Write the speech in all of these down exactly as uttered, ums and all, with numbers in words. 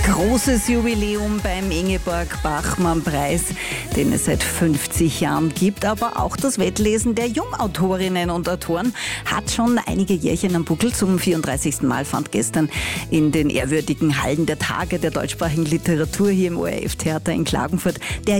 Großes Jubiläum beim Ingeborg-Bachmann-Preis, den es seit fünfzig Jahren gibt. Aber auch das Wettlesen der Jungautorinnen und Autoren hat schon einige Jährchen am Buckel. Zum vierunddreißigsten Mal fand gestern in den ehrwürdigen Hallen der Tage der deutschsprachigen Literatur hier im O R F-Theater in Klagenfurt der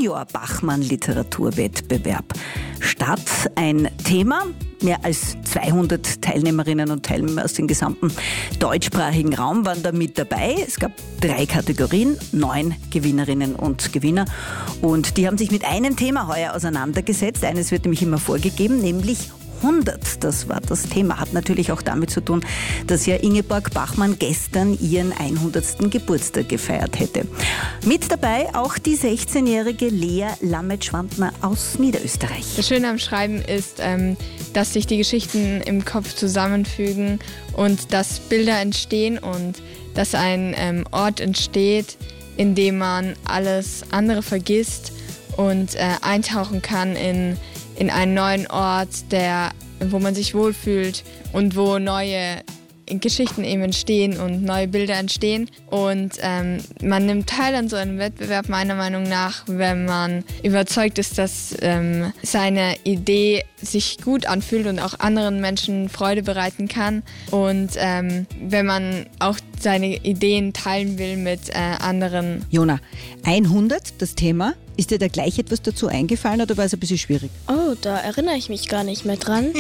Junior-Bachmann-Literaturwettbewerb statt. Ein Thema, mehr als zweihundert Teilnehmerinnen und Teilnehmer aus dem gesamten deutschsprachigen Raum waren da mit dabei. Es gab drei Kategorien, neun Gewinnerinnen und Gewinner. Und die haben sich mit einem Thema heuer auseinandergesetzt. Eines wird nämlich immer vorgegeben, nämlich hundert. Das war das Thema. Hat natürlich auch damit zu tun, dass ja Ingeborg Bachmann gestern ihren hundertsten Geburtstag gefeiert hätte. Mit dabei auch die sechzehnjährige Lea Lammet-Schwandner aus Niederösterreich. Das Schöne am Schreiben ist, ähm, dass sich die Geschichten im Kopf zusammenfügen und dass Bilder entstehen und dass ein ähm, Ort entsteht, in dem man alles andere vergisst und äh, eintauchen kann in in einen neuen Ort, der, wo man sich wohlfühlt und wo neue Geschichten eben entstehen und neue Bilder entstehen. Und ähm, man nimmt teil an so einem Wettbewerb meiner Meinung nach, wenn man überzeugt ist, dass ähm, seine Idee sich gut anfühlt und auch anderen Menschen Freude bereiten kann. Und ähm, wenn man auch seine Ideen teilen will mit äh, anderen. Jona, hundert, das Thema. Ist dir da gleich etwas dazu eingefallen oder war es ein bisschen schwierig? Oh, da erinnere ich mich gar nicht mehr dran.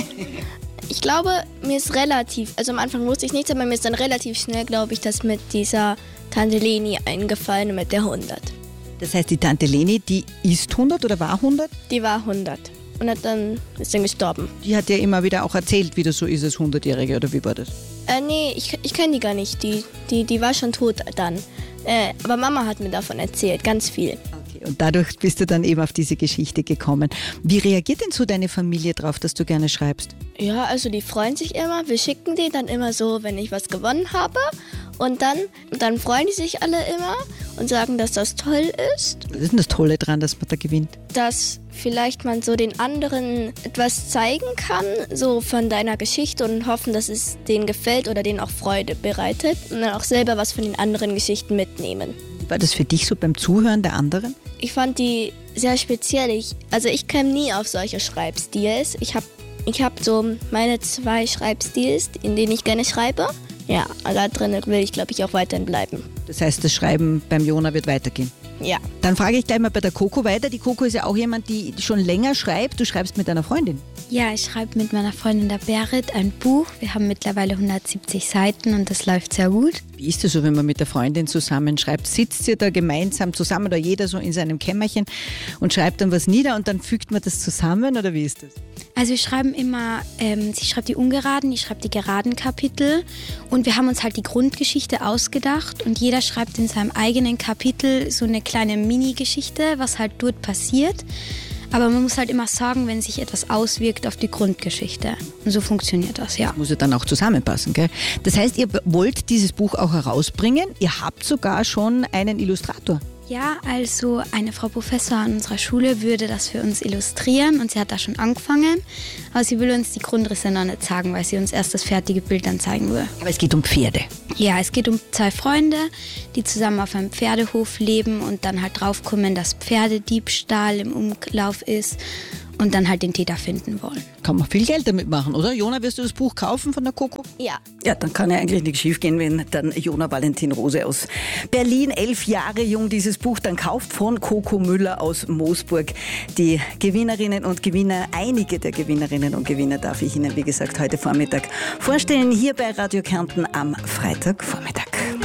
Ich glaube, mir ist relativ, also am Anfang wusste ich nichts, aber mir ist dann relativ schnell, glaube ich, das mit dieser Tante Leni eingefallen, mit der hundert. Das heißt, die Tante Leni, die ist hundert oder war hundert? Die war hundert und hat dann, ist dann gestorben. Die hat ja immer wieder auch erzählt, wie das so ist als hundertjährige, oder wie war das? Äh, nee, ich, ich kenne die gar nicht, die, die, die war schon tot dann. Äh, aber Mama hat mir davon erzählt, ganz viel. Und dadurch bist du dann eben auf diese Geschichte gekommen. Wie reagiert denn so deine Familie drauf, dass du gerne schreibst? Ja, also die freuen sich immer. Wir schicken die dann immer so, wenn ich was gewonnen habe. Und dann, dann freuen die sich alle immer und sagen, dass das toll ist. Was ist denn das Tolle daran, dass man da gewinnt? Dass vielleicht man so den anderen etwas zeigen kann, so von deiner Geschichte und hoffen, dass es denen gefällt oder denen auch Freude bereitet. Und dann auch selber was von den anderen Geschichten mitnehmen. War das für dich so beim Zuhören der anderen? Ich fand die sehr speziell. Ich, also ich käme nie auf solche Schreibstils. Ich habe ich hab so meine zwei Schreibstils, in denen ich gerne schreibe. Ja, da drin will ich, glaube ich, auch weiterhin bleiben. Das heißt, das Schreiben beim Jona wird weitergehen? Ja. Dann frage ich gleich mal bei der Coco weiter. Die Coco ist ja auch jemand, die schon länger schreibt. Du schreibst mit deiner Freundin. Ja, ich schreibe mit meiner Freundin der Berit ein Buch. Wir haben mittlerweile hundertsiebzig Seiten und das läuft sehr gut. Wie ist das so, wenn man mit der Freundin zusammenschreibt? Sitzt ihr da gemeinsam zusammen oder jeder so in seinem Kämmerchen und schreibt dann was nieder und dann fügt man das zusammen oder wie ist das? Also wir schreiben immer, ähm, sie schreibt die ungeraden, ich schreibe die geraden Kapitel und wir haben uns halt die Grundgeschichte ausgedacht und jeder schreibt in seinem eigenen Kapitel so eine kleine Mini-Geschichte, was halt dort passiert. Aber man muss halt immer sagen, wenn sich etwas auswirkt auf die Grundgeschichte. Und so funktioniert das, ja. Das muss ja dann auch zusammenpassen, gell? Das heißt, ihr wollt dieses Buch auch herausbringen. Ihr habt sogar schon einen Illustrator. Ja, also eine Frau Professor an unserer Schule würde das für uns illustrieren und sie hat da schon angefangen. Aber sie will uns die Grundrisse noch nicht sagen, weil sie uns erst das fertige Bild dann zeigen will. Aber es geht um Pferde. Ja, es geht um zwei Freunde, die zusammen auf einem Pferdehof leben und dann halt draufkommen, dass Pferdediebstahl im Umlauf ist und dann halt den Täter finden wollen. Kann man viel Geld damit machen, oder? Jona, wirst du das Buch kaufen von der Coco? Ja. Ja, dann kann ja eigentlich nichts schief gehen, wenn dann Jona Valentin Rose aus Berlin, elf Jahre jung, dieses Buch dann kauft von Coco Müller aus Moosburg. Die Gewinnerinnen und Gewinner, einige der Gewinnerinnen und Gewinner darf ich Ihnen, wie gesagt, heute Vormittag vorstellen, hier bei Radio Kärnten am Freitagvormittag.